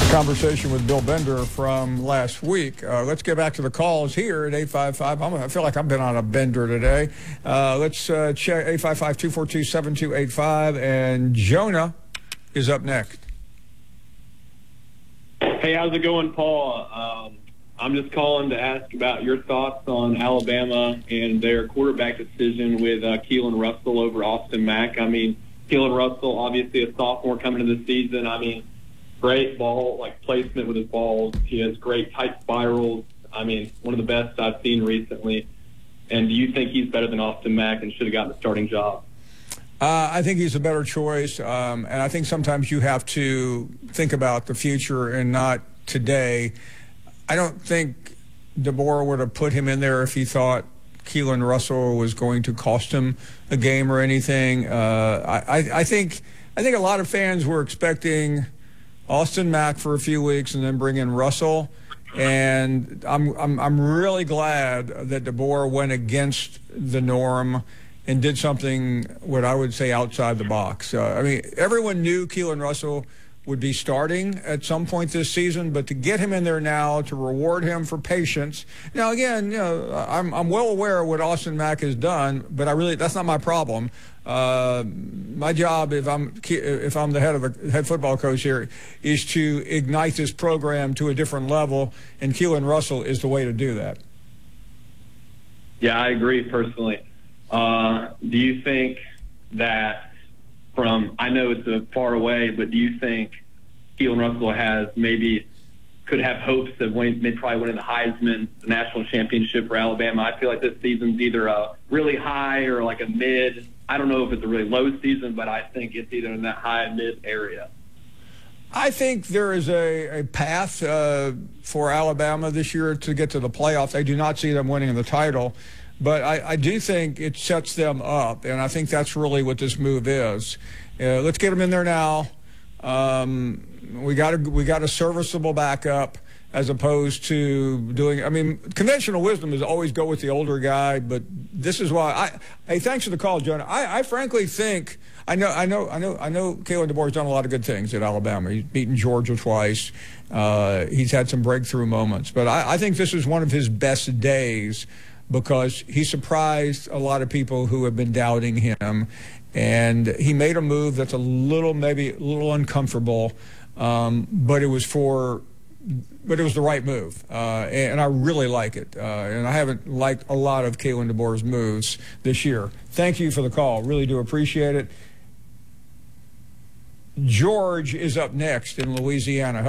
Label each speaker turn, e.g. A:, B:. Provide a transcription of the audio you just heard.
A: Conversation with Bill Bender from last week. Let's get back to the calls here at 855. I feel like I've been on a bender today. Let's check 855-242-7285. And Jonah is up next.
B: Hey, how's it going, Paul? I'm just calling to ask about your thoughts on Alabama and their quarterback decision with Keelan Russell over Austin Mack. I mean, Keelan Russell, obviously a sophomore coming into the season. I mean, great ball, placement with his balls. He has great tight spirals. I mean, one of the best I've seen recently. And do you think he's better than Austin Mack and should have gotten the starting job?
A: I think he's a better choice, and I think sometimes you have to think about the future and not today. I don't think DeBoer would have put him in there if he thought Keelan Russell was going to cost him a game or anything. I think a lot of fans were expecting Austin Mack for a few weeks and then bring in Russell. And I'm really glad that DeBoer went against the norm and did something, what I would say, outside the box. I mean, everyone knew Keelan Russell would be starting at some point this season, but to get him in there now, to reward him for patience. Now, again, I'm well aware of what Austin Mack has done, but that's not my problem. My job, if I'm the head football coach here, is to ignite this program to a different level, and Keelan Russell is the way to do that.
B: Yeah, I agree personally. Do you think that I know it's far away, but do you think Keelan Russell could have hopes of probably winning the Heisman, the national championship for Alabama? I feel like this season's either a really high or like a mid. I don't know if it's a really low season, but I think it's either in that high and mid area.
A: I think there is a path for Alabama this year to get to the playoffs. I do not see them winning the title, but I do think it sets them up, and I think that's really what this move is. Let's get them in there now. We got a serviceable backup as opposed to doing. I mean, conventional wisdom is always go with the older guy, but this is why. Hey, thanks for the call, Jonah. I frankly think I know Kalen DeBoer's done a lot of good things at Alabama. He's beaten Georgia twice. He's had some breakthrough moments, but I think this is one of his best days, because he surprised a lot of people who have been doubting him, and he made a move that's maybe a little uncomfortable, but it was the right move, and I really like it. And I haven't liked a lot of Kalen DeBoer's moves this year. Thank you for the call. Really do appreciate it. George is up next in Louisiana.